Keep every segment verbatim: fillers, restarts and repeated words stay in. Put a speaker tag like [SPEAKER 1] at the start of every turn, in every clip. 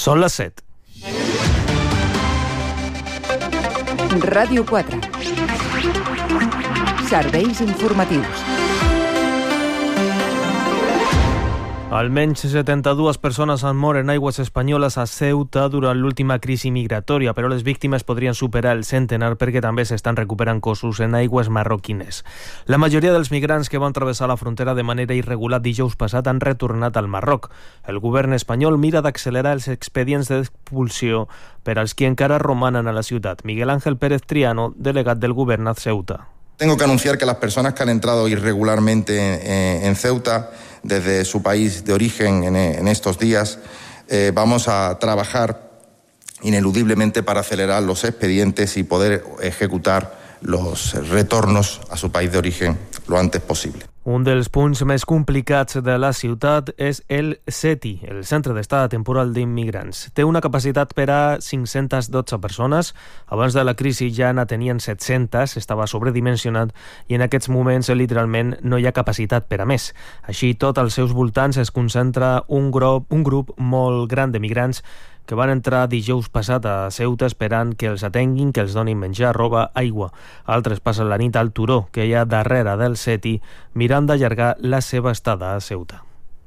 [SPEAKER 1] Són les set.
[SPEAKER 2] Ràdio quatre. Serveis informatius.
[SPEAKER 1] Almenys setanta-dues persones han mort en aigües espanyoles a Ceuta durant l'última crisi migratòria, però les víctimes podrien superar el centenar perquè també s'estan recuperant cossos en aigües marroquines. La majoria dels migrants que van travessar la frontera de manera irregular dijous passat han retornat al Marroc. El govern espanyol mira d'accelerar els expedients d'expulsió per als que encara romanen a la ciutat. Miguel Ángel Pérez Triano, delegat del govern a Ceuta.
[SPEAKER 3] Tengo que anunciar que las personas que han entrado irregularmente en, en Ceuta desde su país de origen en, en estos días, eh, vamos a trabajar ineludiblemente para acelerar los expedientes y poder ejecutar los retornos a su país de origen lo antes posible.
[SPEAKER 1] Un dels punts més complicats de la ciutat és el CETI, el Centre d'Estada Temporal d'Immigrants. Té una capacitat per a cinc-centes dotze persones. Abans de la crisi ja n'atenien set-centes, estava sobredimensionat i en aquests moments literalment no hi ha capacitat per a més. Així tot, als seus voltants es concentra un grup, un grup molt gran de migrants que van entrar dijous passat a Ceuta esperant que els atenguin, que els donin menjar, roba, aigua. Altres passen la nit al turó que hi ha darrere del CETI mirant d'allargar la seva estada a Ceuta.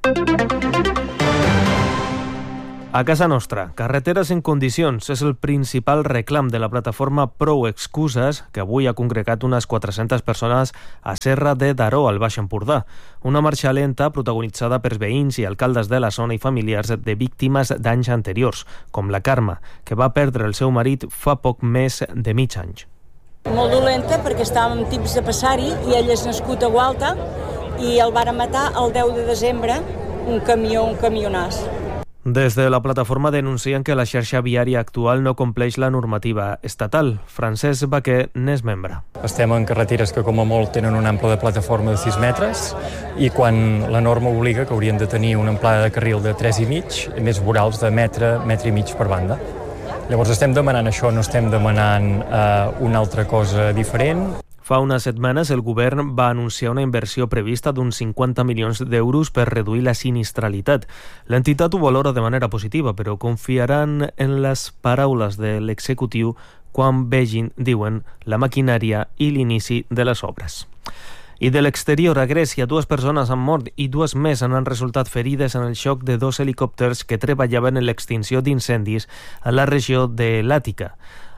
[SPEAKER 1] A casa nostra, carreteres en condicions és el principal reclam de la plataforma Prou Excuses, que avui ha congregat unes quatre-centes persones a Serra de Daró, al Baix Empordà. Una marxa lenta protagonitzada per veïns i alcaldes de la zona i familiars de víctimes d'anys anteriors, com la Carme, que va perdre el seu marit fa poc més de mig any.
[SPEAKER 4] Molt dolenta perquè estàvem tips de passar-hi i ell és nascut a Gualta i el varen matar el deu de desembre un camió, un camionàs.
[SPEAKER 1] Des de la plataforma denuncien que la xarxa viària actual no compleix la normativa estatal. Francesc Baquer n'és membre.
[SPEAKER 5] Estem en carreteres que com a molt tenen un ample de plataforma de sis metres i quan la norma obliga que haurien de tenir una amplada de carril de tres i mig, més vorals de metre, metre i mig per banda. Llavors estem demanant això, no estem demanant eh, una altra cosa diferent.
[SPEAKER 1] Fa unes setmanes el govern va anunciar una inversió prevista d'uns cinquanta milions d'euros per reduir la sinistralitat. L'entitat ho valora de manera positiva, però confiaran en les paraules de l'executiu quan vegin, diuen, la maquinària i l'inici de les obres. I de l'exterior, a Grècia, dues persones han mort i dues més han resultat ferides en el xoc de dos helicòpters que treballaven en l'extinció d'incendis a la regió de l'Àtica.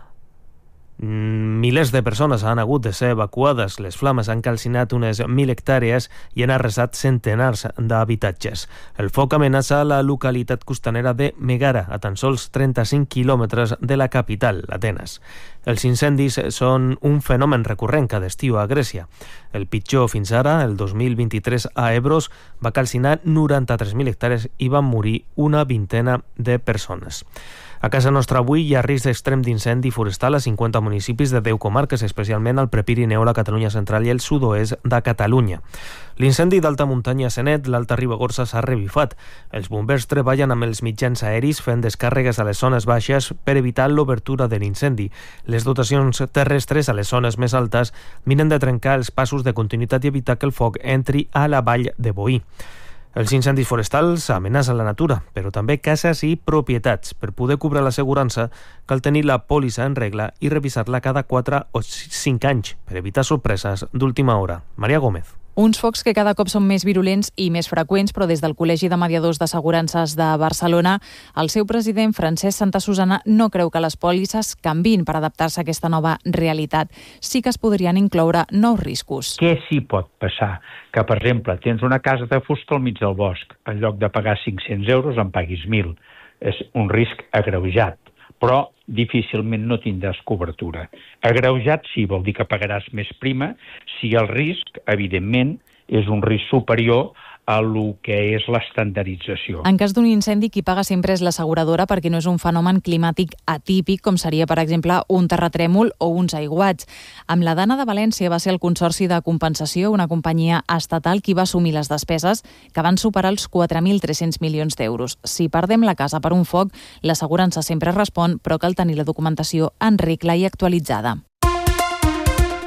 [SPEAKER 1] Milers de persones han hagut de ser evacuades. Les flames han calcinat unes mil hectàrees i han arrasat centenars d'habitatges. El foc amenaça la localitat costanera de Megara, a tan sols trenta-cinc quilòmetres de la capital, Atenes. Els incendis són un fenomen recurrent cada estiu a Grècia. El pitjor fins ara, el dos mil vint-i-tres, a Ebros, va calcinar noranta-tres mil hectàrees i van morir una vintena de persones. A casa nostra avui hi ha risc d'extrem d'incendi forestal a cinquanta municipis de deu comarques, especialment al Prepirineu, la Catalunya central i el sud-oest de Catalunya. L'incendi d'alta muntanya a Senet, l'Alta Ribagorça, s'ha revifat. Els bombers treballen amb els mitjans aeris fent descàrregues a les zones baixes per evitar l'obertura de l'incendi. Les dotacions terrestres a les zones més altes miren de trencar els passos de continuïtat i evitar que el foc entri a la vall de Boí. Els incendis forestals amenacen la natura, però també cases i propietats. Per poder cobrar l'assegurança, cal tenir la pòlissa en regla i revisar-la cada quatre o cinc anys per evitar sorpreses d'última hora. Maria Gómez.
[SPEAKER 6] Uns focs que cada cop són més virulents i més freqüents, però des del Col·legi de Mediadors d'Assegurances de Barcelona, el seu president, Francesc Santasusana, no creu que les pòlisses canviïn per adaptar-se a aquesta nova realitat. Sí que es podrien incloure nous riscos.
[SPEAKER 7] Què s'hi pot passar? Que, per exemple, tens una casa de fusta al mig del bosc. En lloc de pagar cinc-cents euros, en paguis mil. És un risc agreujat, però difícilment no tindràs cobertura. Agreujat sí, vol dir que pagaràs més prima si el risc, evidentment, és un risc superior a lo que és l'estandardització.
[SPEAKER 6] En cas d'un incendi, qui paga sempre és l'asseguradora perquè no és un fenomen climàtic atípic, com seria, per exemple, un terratrèmol o uns aiguats. Amb la Dana de València va ser el Consorci de Compensació, una companyia estatal, qui va assumir les despeses, que van superar els quatre mil tres-cents milions d'euros. Si perdem la casa per un foc, l'assegurança sempre respon, però cal tenir la documentació en regla i actualitzada.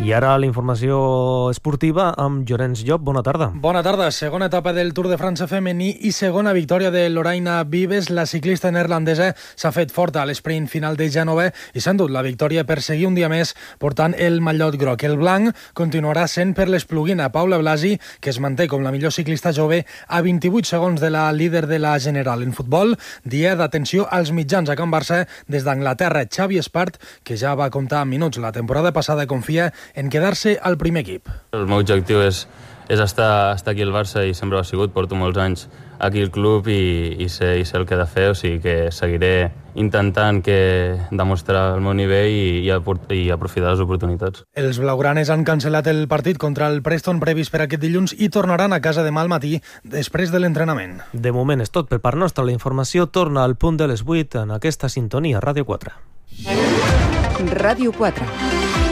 [SPEAKER 1] I ara la informació esportiva amb Llorenç Llop. Bona tarda.
[SPEAKER 8] Bona tarda. Segona etapa del Tour de França femení i segona victòria de Lorraine Vives. La ciclista neerlandesa s'ha fet forta a l'esprint final de Gènova i s'ha endut la victòria per seguir un dia més portant el mallot groc. El blanc continuarà sent per l'espluguina Paula Blasi, que es manté com la millor ciclista jove a vint-i-vuit segons de la líder de la General. En futbol, dia d'atenció als mitjans a Can Barça des d'Anglaterra. Xavi Espart, que ja va comptar amb minuts la temporada passada, confia en quedar-se al primer equip.
[SPEAKER 9] El meu objectiu és, és estar, estar aquí al Barça i sempre ho ha sigut. Porto molts anys aquí al club i, i, sé, i sé el que he de fer, o sigui que seguiré intentant que demostrar el meu nivell i, i, i aprofitar les oportunitats.
[SPEAKER 8] Els blaugranes han cancel·lat el partit contra el Preston previst per aquest dilluns i tornaran a casa demà al matí després de l'entrenament.
[SPEAKER 1] De moment és tot per part nostra. La informació torna al punt de les vuit en aquesta sintonia Ràdio quatre.
[SPEAKER 2] Ràdio quatre.